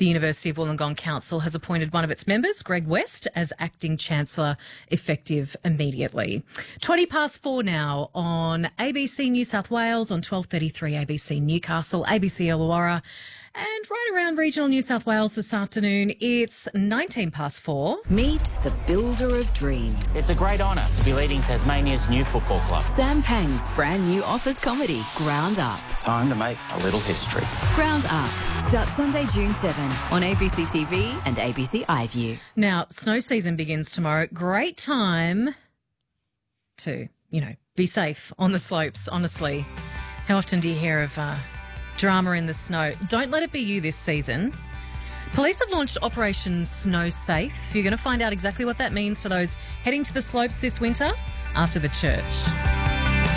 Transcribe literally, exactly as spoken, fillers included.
The University of Wollongong Council has appointed one of its members, Greg West, as acting chancellor, effective immediately. twenty past four now on A B C New South Wales, on twelve thirty-three A B C Newcastle, A B C Illawarra, and right around regional New South Wales this afternoon, it's nineteen past four. Meet the builder of dreams. It's a great honour to be leading Tasmania's new football club. Sam Pang's brand new office comedy, Ground Up. Time to make a little history. Ground Up starts Sunday, June seventh on A B C T V and A B C iView. Now, snow season begins tomorrow. Great time to, you know, be safe on the slopes, honestly. How often do you hear of uh, drama in the snow? Don't let it be you this season. Police have launched Operation Snow Safe. You're going to find out exactly what that means for those heading to the slopes this winter after the church.